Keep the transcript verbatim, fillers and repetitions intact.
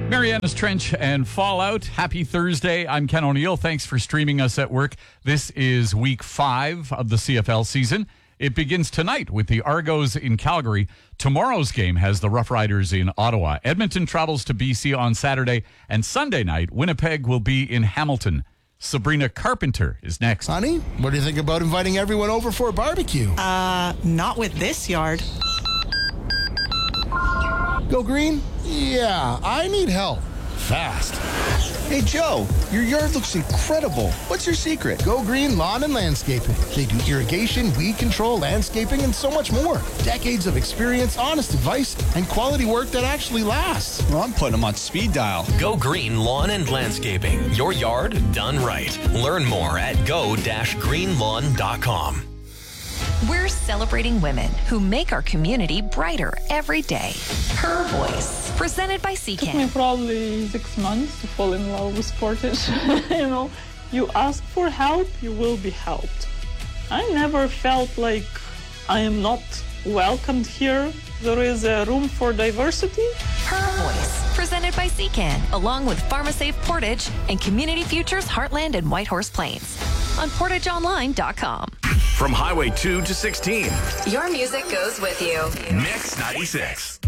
Mariana's Trench and Fallout. Happy Thursday. I'm Ken O'Neill. Thanks for streaming us at work. This is week five of the C F L season. It begins tonight with the Argos in Calgary. Tomorrow's game has the Rough Riders in Ottawa. Edmonton travels to B C on Saturday. And Sunday night, Winnipeg will be in Hamilton. Sabrina Carpenter is next. Honey, what do you think about inviting everyone over for a barbecue? Uh, not with this yard. Go green? Yeah, I need help. Fast. Hey, Joe, your yard looks incredible. What's your secret? Go Green Lawn and Landscaping. They do irrigation, weed control, landscaping, and so much more. Decades of experience, honest advice, and quality work that actually lasts. Well, I'm putting them on speed dial. Go Green Lawn and Landscaping. Your yard done right. Learn more at go dash green lawn dot com. We're celebrating women who make our community brighter every day. Her Voice, presented by It took me Secan. probably six months to fall in love with Portage. You know, you ask for help, you will be helped. I never felt like I am not welcomed here. There is a room for diversity. Her Voice, presented by Secan, along with PharmaSafe Portage and Community Futures Heartland and Whitehorse Plains on portage online dot com. From Highway two to sixteen, Your music goes with you. Mix ninety-six.